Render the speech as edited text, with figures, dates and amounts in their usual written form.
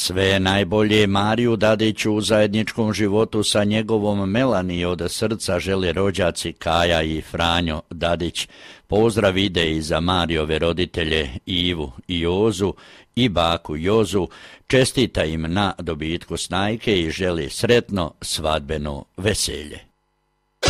Sve najbolje Mariju Dadiću u zajedničkom životu sa njegovom Melani od srca žele rođaci Kaja i Franjo Dadić. Pozdrav ide i za Marijove roditelje Ivu i Jozu i baku Jozu, čestita im na dobitku snajke i želi sretno svadbeno veselje.